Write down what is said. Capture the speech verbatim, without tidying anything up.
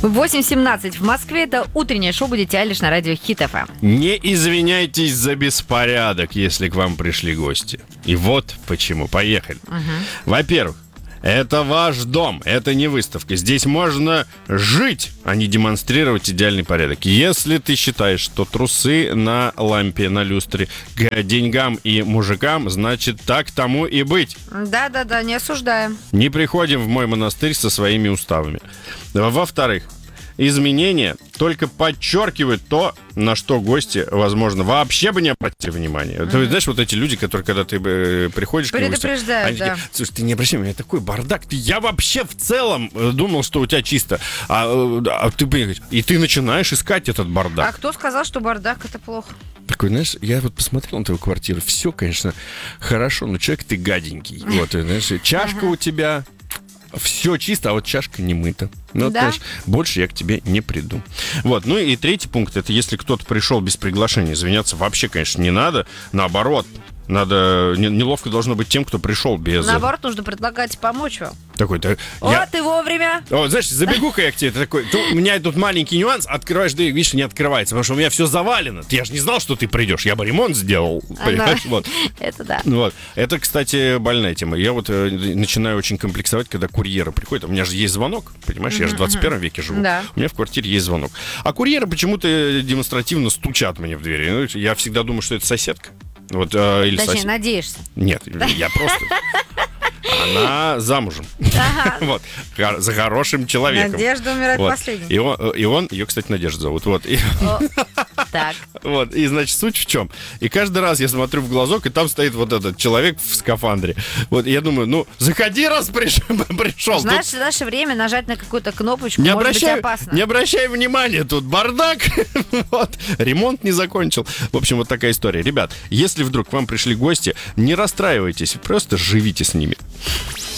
восемь семнадцать в Москве. Это утреннее шоу «Будет тебя» лишь на радио Хит эф эм. Не извиняйтесь за беспорядок, если к вам пришли гости. И вот почему. Поехали. Угу. Во-первых, это ваш дом, это не выставка. Здесь можно жить, а не демонстрировать идеальный порядок. Если ты считаешь, что трусы на лампе, на люстре к деньгам и мужикам, значит, так тому и быть. Да-да-да, не осуждаем. Не приходим в мой монастырь со своими уставами. Во-вторых, изменения только подчеркивают то, на что гости, возможно, вообще бы не обратили внимания. Mm-hmm. Ты знаешь, вот эти люди, которые, когда ты э, приходишь к ним, предупреждают, они да. такие: слушай, ты не обращай внимания, такой бардак. Я вообще в целом думал, что у тебя чисто. А, а ты, и ты начинаешь искать этот бардак. А кто сказал, что бардак — это плохо? Такой, знаешь, я вот посмотрел на твою квартиру, все, конечно, хорошо, но человек ты гаденький. Вот, знаешь, чашка у тебя... Все чисто, а вот чашка не мыта. Ну, да? знаешь, больше я к тебе не приду. Вот, ну и третий пункт, это если кто-то пришел без приглашения, извиняться вообще, конечно, не надо. Наоборот, надо, не, неловко должно быть тем, кто пришел без... Наоборот, нужно предлагать помочь вам. Такой, да, О, я... ты вовремя. О, знаешь, забегу-ка я к тебе, ты такой, ну, у меня тут маленький нюанс, открываешь дверь, видишь, не открывается, потому что у меня все завалено. Я же не знал, что ты придешь, я бы ремонт сделал, понимаешь, Ага. вот. Это да. Вот. Это, кстати, больная тема. Я вот э, начинаю очень комплексовать, когда курьеры приходят. У меня же есть звонок, понимаешь, я же в двадцать первом веке живу. Да. У меня в квартире есть звонок. А курьеры почему-то демонстративно стучат мне в дверь. Ну, я всегда думаю, что это соседка. Вот, э, или Точнее, сосед. надеешься. Нет, я просто... Она замужем. Ага. Вот. Хор- За хорошим человеком. Надежда умирает Вот. последней. И он, и он, ее, кстати, Надежда зовут. Вот. И, О, так. вот. И, значит, суть в чем? И каждый раз я смотрю в глазок, и там стоит вот этот человек в скафандре. Вот. И я думаю, ну, заходи, раз приш- пришел. Знаешь, Тут в наше время нажать на какую-то кнопочку не может обращай, быть опасно. не обращай внимания, тут бардак. Вот. Ремонт не закончил. В общем, вот такая история. Ребят, если вдруг к вам пришли гости, не расстраивайтесь, просто живите с ними.